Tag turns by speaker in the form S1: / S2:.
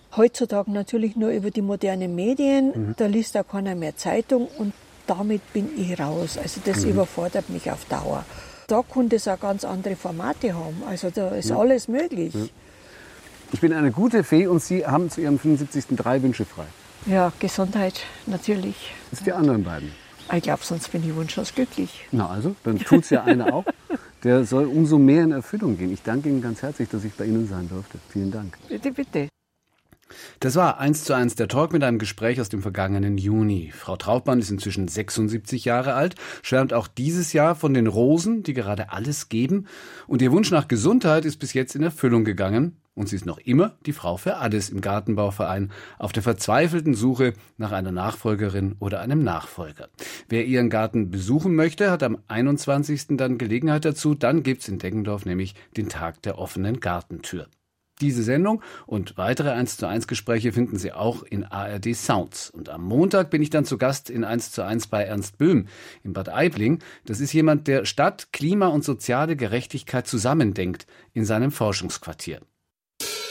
S1: Heutzutage natürlich nur über die modernen Medien. Da liest auch keiner mehr Zeitung und damit bin ich raus. Also das überfordert mich auf Dauer. Da könnte es auch ganz andere Formate haben. Also da ist alles möglich.
S2: Ich bin eine gute Fee und Sie haben zu Ihrem 75. 3 Wünsche frei.
S1: Ja, Gesundheit, natürlich.
S2: Das sind die anderen beiden.
S1: Ich glaube, sonst bin ich wunschlos glücklich.
S2: Na also, dann tut's ja einer auch. Der soll umso mehr in Erfüllung gehen. Ich danke Ihnen ganz herzlich, dass ich bei Ihnen sein durfte. Vielen Dank.
S1: Bitte, bitte.
S2: Das war 1:1 der Talk mit einem Gespräch aus dem vergangenen Juni. Frau Trautmann ist inzwischen 76 Jahre alt, schwärmt auch dieses Jahr von den Rosen, die gerade alles geben. Und ihr Wunsch nach Gesundheit ist bis jetzt in Erfüllung gegangen. Und sie ist noch immer die Frau für alles im Gartenbauverein, auf der verzweifelten Suche nach einer Nachfolgerin oder einem Nachfolger. Wer ihren Garten besuchen möchte, hat am 21. dann Gelegenheit dazu. Dann gibt's in Deggendorf nämlich den Tag der offenen Gartentür. Diese Sendung und weitere 1:1 Gespräche finden Sie auch in ARD Sounds. Und am Montag bin ich dann zu Gast in 1:1 bei Ernst Böhm in Bad Aibling. Das ist jemand, der Stadt, Klima und soziale Gerechtigkeit zusammendenkt in seinem Forschungsquartier.